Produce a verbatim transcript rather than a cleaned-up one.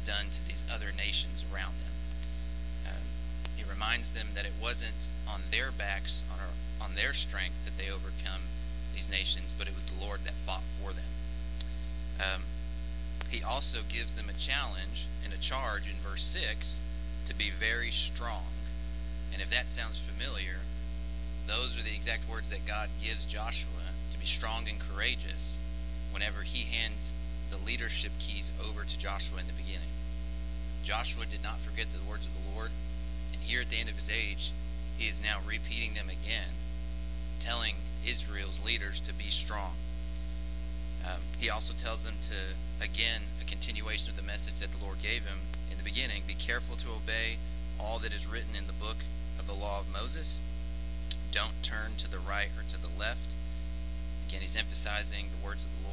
done to these other nations around them. Um, he reminds them that it wasn't on their backs, on, our, on their strength that they overcome these nations, but it was the Lord that fought for them. Um, he also gives them a challenge and a charge in verse six to be very strong. And if that sounds familiar, those are the exact words that God gives Joshua, to be strong and courageous, whenever he hands the leadership keys over to Joshua in the beginning. Joshua did not forget the words of the Lord, and here at the end of his age, he is now repeating them again, telling Israel's leaders to be strong. Um, he also tells them to, again, a continuation of the message that the Lord gave him in the beginning: be careful to obey all that is written in the book of the law of Moses. Don't turn to the right or to the left. Again, he's emphasizing the words of the Lord.